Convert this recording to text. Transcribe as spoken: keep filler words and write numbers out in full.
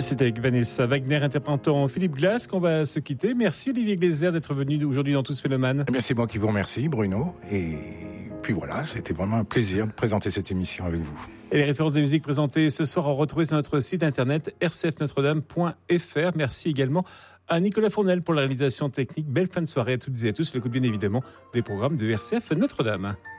C'est avec Vanessa Wagner interprétant Philippe Glass qu'on va se quitter. Merci Olivier Gleiser d'être venu aujourd'hui dans Tous Phénomènes. Eh bien, c'est moi qui vous remercie, Bruno. Et puis voilà, c'était vraiment un plaisir de présenter cette émission avec vous. Et les références des musiques présentées ce soir, on retrouve sur notre site internet r c f notre dame point f r. Merci également à Nicolas Fournel pour la réalisation technique. Belle fin de soirée à toutes et à tous. L'écoute bien évidemment des programmes de R C F Notre-Dame.